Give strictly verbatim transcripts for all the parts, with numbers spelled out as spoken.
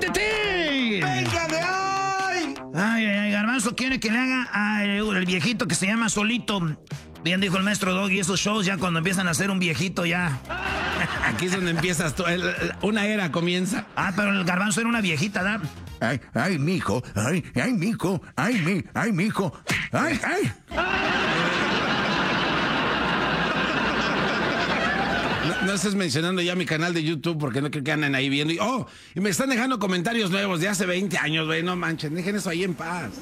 ¡Métete! ¡Venga de hoy! Ay, ay, ay, Garbanzo quiere que le haga al el viejito que se llama Solito. Bien dijo el maestro Doggy, esos shows ya cuando empiezan a ser un viejito ya. Aquí es donde empiezas tú, el, el, una era comienza. Ah, pero el Garbanzo era una viejita, ¿da? Ay, ay, mijo, ay, ay, mijo, ay, mi, ay, mijo, ay, ay. No, no estés mencionando ya mi canal de YouTube porque no creo que anden ahí viendo. Y, oh, y me están dejando comentarios nuevos de hace veinte años, güey. No manchen, dejen eso ahí en paz.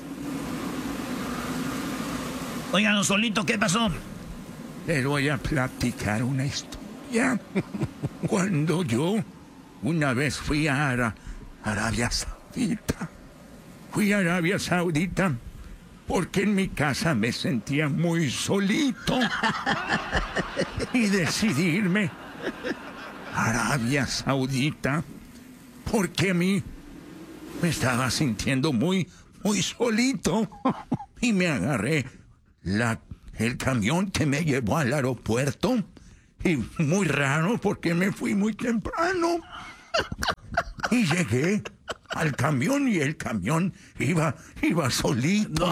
Oigan, don Solito, ¿qué pasó? Les voy a platicar una historia. Cuando yo una vez fui a Ara- Arabia Saudita, fui a Arabia Saudita porque en mi casa me sentía muy solito y decidí irme a Arabia Saudita porque a mí me estaba sintiendo muy, muy solito y me agarré la, el camión que me llevó al aeropuerto. Y muy raro porque me fui muy temprano. Y llegué al camión y el camión iba, iba solito.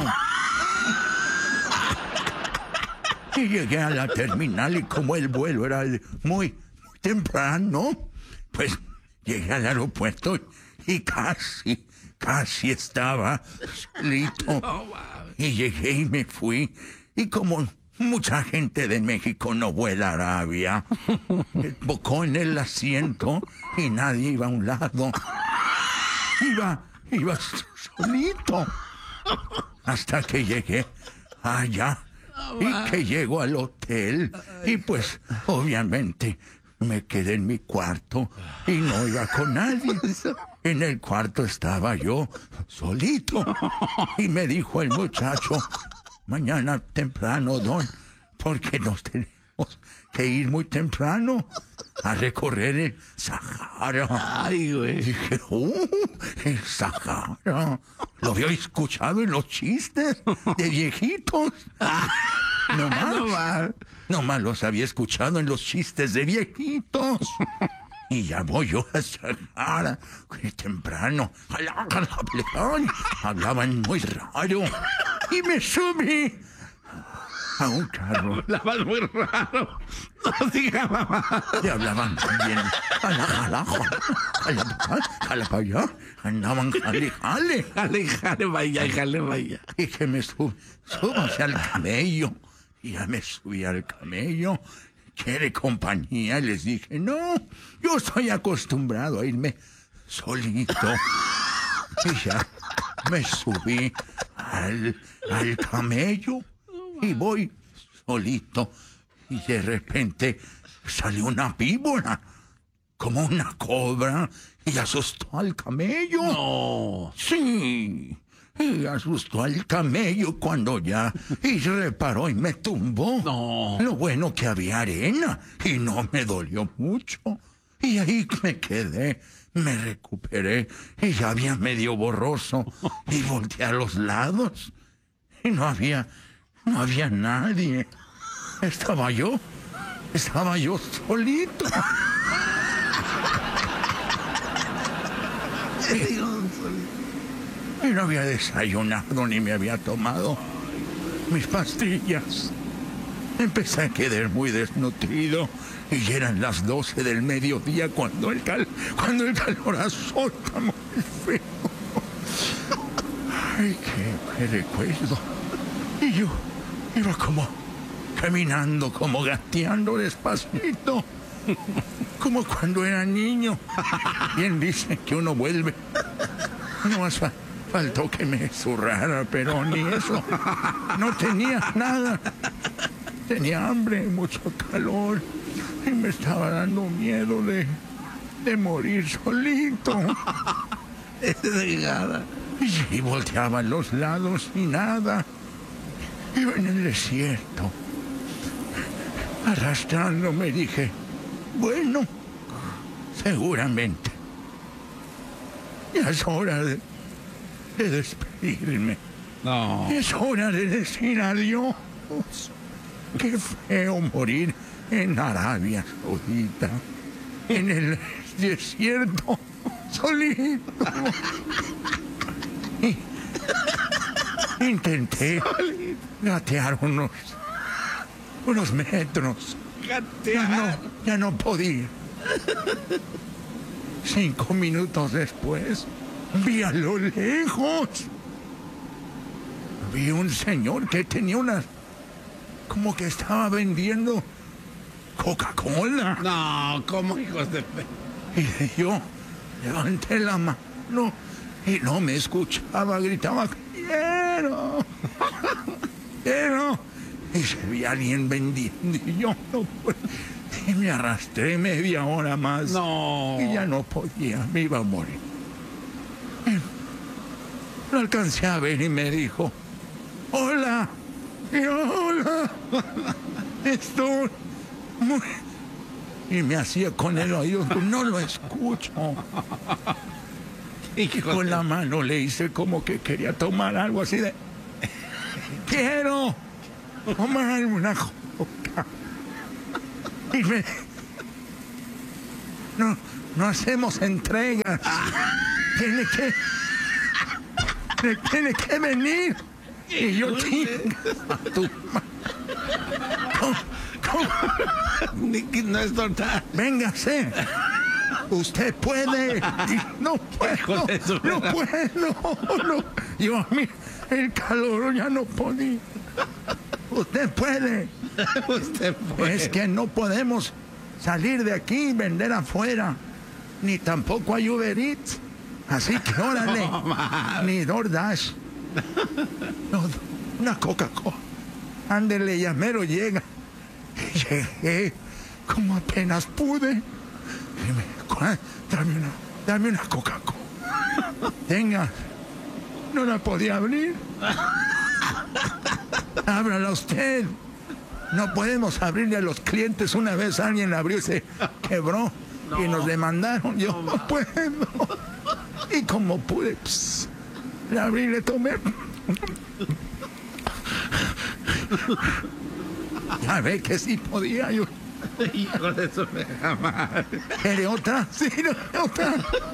Y llegué a la terminal y como el vuelo era muy, muy temprano, pues llegué al aeropuerto y casi, casi estaba solito. Y llegué y me fui. Y como mucha gente de México no vuela a Arabia, me tocó en el asiento y nadie iba a un lado. Iba, iba solito. Hasta que llegué allá y que llego al hotel. Y pues, obviamente, me quedé en mi cuarto y no iba con nadie. En el cuarto estaba yo solito. Y me dijo el muchacho: mañana temprano, don, porque nos tenemos que ir muy temprano a recorrer el Sahara. Ay, güey. Dije, uh, el Sahara. Lo había escuchado en los chistes de viejitos. No más. No más. No más los había escuchado en los chistes de viejitos. Y ya voy yo a Sahara, temprano. Hablaban muy raro. Y me subí a un carro. Hablabas muy raro. No diga mamá. Y hablaban bien. Jala, jala, jala, jala, jala para allá. Andaban jale, jale. Jale, jale, vaya, jale, vaya. Y que me sub, súbase al camello. Y ya me subí al camello. ¿Quiere compañía? Les dije, no, yo estoy acostumbrado a irme solito. Y ya me subí al, al camello y voy solito. Y de repente salió una víbora, como una cobra, y asustó al camello. No. Sí. Y asustó al camello cuando ya... Y se reparó y me tumbó. No. Lo bueno que había arena y no me dolió mucho. Y ahí me quedé, me recuperé y ya había medio borroso. Y volteé a los lados y no había, no había nadie. Estaba yo, estaba yo solito. Y no había desayunado ni me había tomado mis pastillas. Empecé a quedar muy desnutrido y ya eran las doce del mediodía cuando el, cal, cuando el calor azota muy feo. Ay, qué, qué recuerdo. Y yo iba como caminando, como gateando despacito, como cuando era niño. Bien dicen que uno vuelve. No más fa- faltó que me zurrara, pero ni eso. No tenía nada. Tenía hambre, mucho calor. Y me estaba dando miedo de, de morir solito. Y, y volteaba a los lados y nada. Iba en el desierto. Arrastrándome dije, bueno, seguramente ya es hora de, de despedirme. No. Es hora de decir adiós. Qué feo morir en Arabia Saudita, en el desierto. solito. Y intenté gatear unos, unos metros. Ya no, ya no podía. Cinco minutos después, vi a lo lejos. Vi un señor que tenía unas... como que estaba vendiendo Coca-Cola. No, ¿cómo, hijos de pe... Y yo levanté la mano y no me escuchaba, gritaba, quiero, quiero. Y se veía alguien vendiendo y yo no puedo. Y me arrastré media hora más. No. Y ya no podía, me iba a morir. Y lo alcancé a ver y me dijo, hola. Y yo, hola. Estoy muy... Y me hacía con el oído, no lo escucho. Y con la mano le hice como que quería tomar algo así de... Quiero tomar una coca. Y me... No, no hacemos entregas. Tiene que... Tiene que venir. Y yo tengo a tu ma- ¿Cómo? ¿Cómo? No es verdad. Véngase. Usted puede. Y no puedo. No puedo. No. Yo a mí el calor ya no podía. Usted puede. Usted puede. Es que no podemos salir de aquí y vender afuera. Ni tampoco hay Uber Eats. Así que órale. No, ni DoorDash. No, una Coca-Cola. Ándele, ya mero llega. Llegué como apenas pude. Y me, "Cuá- dame una, dame una Coca-Cola. Tenga. No la podía abrir. Ábrala usted. No podemos abrirle a los clientes. Una vez alguien la abrió y se quebró. No. Y nos demandaron. Yo no, no puedo. Y como pude, pss, la abrí y le tomé. Ya ve que sí podía yo. Hijo de su jamás. ¿Quiere otra? Sí, no, otra.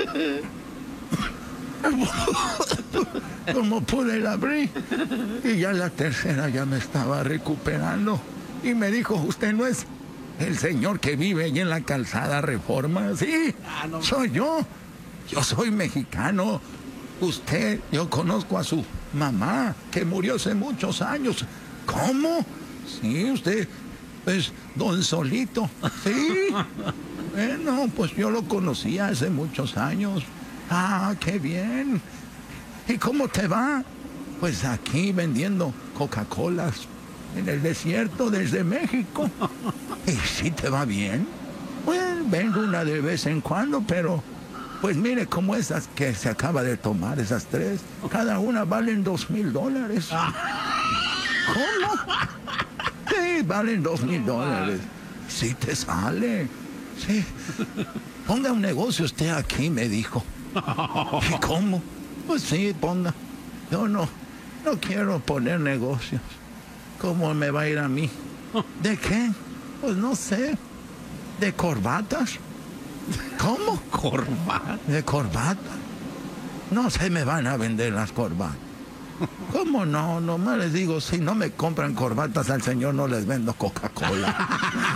Como pude la abrí. Y ya la tercera ya me estaba recuperando. Y me dijo, usted no es el señor que vive allí en la calzada Reforma. Sí, ah, no. Soy yo. Yo soy mexicano. Usted, yo conozco a su mamá, que murió hace muchos años. ¿Cómo? Sí, usted es don Solito. Sí. Bueno, pues yo lo conocía hace muchos años. Ah, qué bien. ¿Y cómo te va? Pues aquí vendiendo Coca-Colas en el desierto desde México. ¿Y si te va bien? Bueno, vengo una de vez en cuando, pero... Pues mire, como esas que se acaba de tomar, esas tres, cada una valen dos mil dólares. ¿Cómo? Sí, valen dos mil dólares. Sí te sale. Sí. Ponga un negocio usted aquí, me dijo. ¿Y cómo? Pues sí, ponga. Yo no, no quiero poner negocios. ¿Cómo me va a ir a mí? ¿De qué? Pues no sé. ¿De corbatas? ¿Cómo? ¿Corbata? ¿De corbata? No se me van a vender las corbatas. ¿Cómo no? Nomás les digo, si no me compran corbatas al señor, no les vendo Coca-Cola.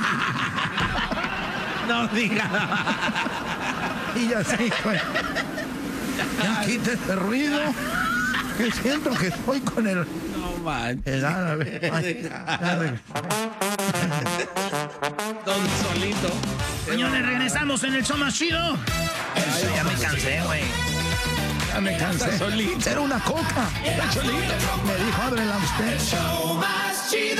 No diga. Y así fue. Ya quite este ruido. Que siento que estoy con el... No manches. El árabe. Ay, árabe. Don Solito. Señores, regresamos en el show más chido. Ay, ya me cansé, güey. Ya me cansé. Solito. Era una coca. Está Solito. Me dijo, ábrela usted. show más chido.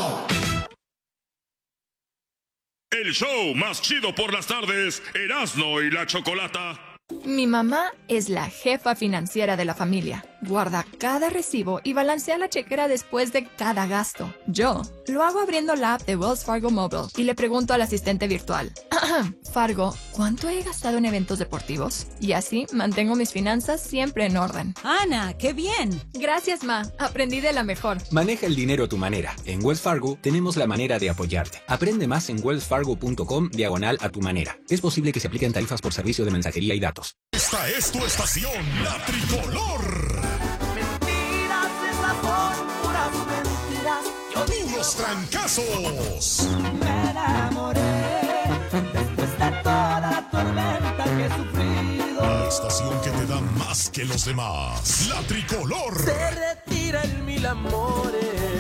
El show más chido por las tardes, Erasmo y la Chocolata. Mi mamá es la jefa financiera de la familia. Guarda cada recibo y balancea la chequera después de cada gasto. Yo lo hago abriendo la app de Wells Fargo Mobile y le pregunto al asistente virtual. Fargo, ¿cuánto he gastado en eventos deportivos? Y así mantengo mis finanzas siempre en orden. Ana, ¡qué bien! Gracias, Ma. Aprendí de la mejor. Maneja el dinero a tu manera. En Wells Fargo tenemos la manera de apoyarte. Aprende más en wellsfargo punto com diagonal a tu manera. Es posible que se apliquen tarifas por servicio de mensajería y datos. Esta es tu estación, la tricolor. Mentiras, esas son puras mentiras. Yo digo Puros trancazos. me enamoré después de toda la tormenta que he sufrido. La estación que te da más que los demás. La tricolor. Se retira en mil amores.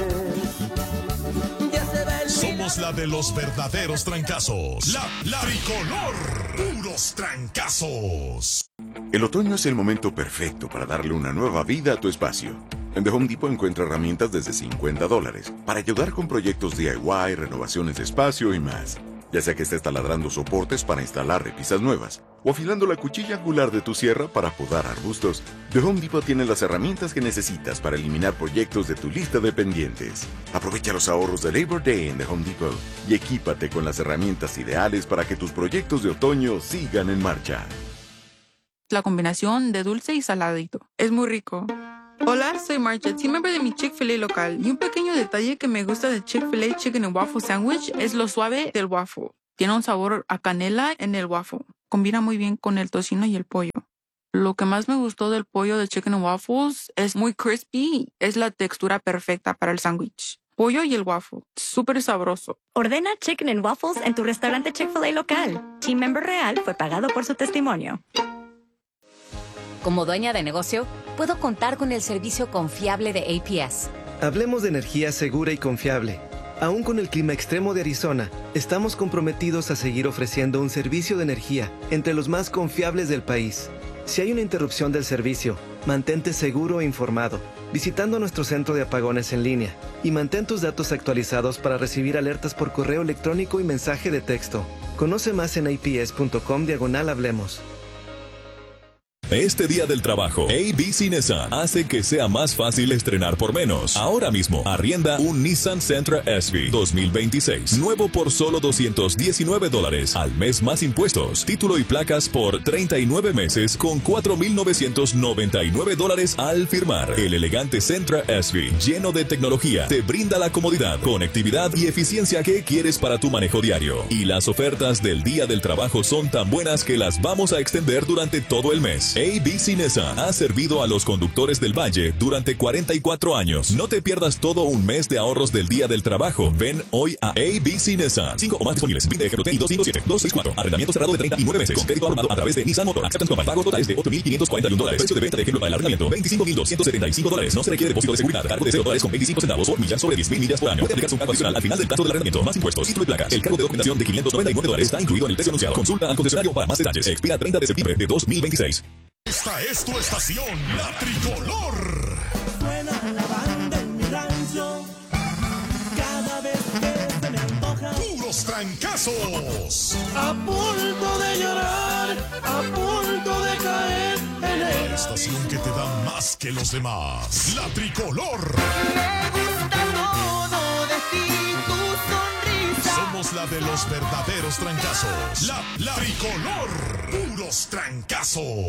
Ya se ve el Somos la de los verdaderos trancazos. La, la tricolor. Puros trancazos. El otoño es el momento perfecto para darle una nueva vida a tu espacio. En The Home Depot encuentra herramientas desde cincuenta dólares para ayudar con proyectos D I Y, renovaciones de espacio y más. Ya sea que estés taladrando soportes para instalar repisas nuevas o afilando la cuchilla angular de tu sierra para podar arbustos, The Home Depot tiene las herramientas que necesitas para eliminar proyectos de tu lista de pendientes. Aprovecha los ahorros de Labor Day en The Home Depot y equípate con las herramientas ideales para que tus proyectos de otoño sigan en marcha. La combinación de dulce y saladito. Es muy rico. Hola, soy Marcha, team member de mi Chick-fil-A local. Y un pequeño detalle que me gusta del Chick-fil-A Chicken and Waffle Sandwich es lo suave del waffle. Tiene un sabor a canela en el waffle. Combina muy bien con el tocino y el pollo. Lo que más me gustó del pollo de Chicken and Waffles es muy crispy. Es la textura perfecta para el sándwich. Pollo y el waffle. Súper sabroso. Ordena Chicken and Waffles en tu restaurante Chick-fil-A local. Team member real fue pagado por su testimonio. Como dueña de negocio, puedo contar con el servicio confiable de A P S. Hablemos de energía segura y confiable. Aún con el clima extremo de Arizona, estamos comprometidos a seguir ofreciendo un servicio de energía entre los más confiables del país. Si hay una interrupción del servicio, mantente seguro e informado, visitando nuestro centro de apagones en línea, y mantén tus datos actualizados para recibir alertas por correo electrónico y mensaje de texto. Conoce más en aps.com diagonal hablemos. Este Día del Trabajo, A B C Nissan hace que sea más fácil estrenar por menos. Ahora mismo, arrienda un Nissan Sentra S V dos mil veintiséis. Nuevo por solo doscientos diecinueve dólares. Al mes más impuestos. Título y placas por treinta y nueve meses con cuatro mil novecientos noventa y nueve dólares al firmar. El elegante Sentra S V, lleno de tecnología, te brinda la comodidad, conectividad y eficiencia que quieres para tu manejo diario. Y las ofertas del Día del Trabajo son tan buenas que las vamos a extender durante todo el mes. A B C Nissan ha servido a los conductores del Valle durante cuarenta y cuatro años. No te pierdas todo un mes de ahorros del Día del Trabajo. Ven hoy a A B C Nissan. Cinco o más disponibles. Vinte G T y dos cinco siete dos seis cuatro. Arrendamiento cerrado de treinta y nueve meses. Con crédito armado a través de Nissan Motor. Acceptance con pagos totales de ocho mil quinientos cuarenta y uno dólares. Precio de venta de ejemplo para el arrendamiento veinticinco mil doscientos setenta y cinco dólares. No se requiere depósito de seguridad. Cargo de cero dólares con veinticinco centavos por millas sobre diez mil millas por año. Puede aplicarse un cargo adicional al final del plazo del arrendamiento. Más impuestos, título y placas. El cargo de documentación de quinientos noventa y nueve dólares está incluido en el precio anunciado. Consulta al concesionario para más detalles. Expira treinta de septiembre de dos mil veintiséis. Esta es tu estación, la tricolor. Suena la banda en mi rancho. Cada vez que se me antoja. Puros trancazos. A punto de llorar, a punto de caer en el La estación que te da más que los demás. La tricolor. Me gusta todo de ti, tu sonrisa. Somos la de los verdaderos trancazos. La, la tricolor. Puros trancazos.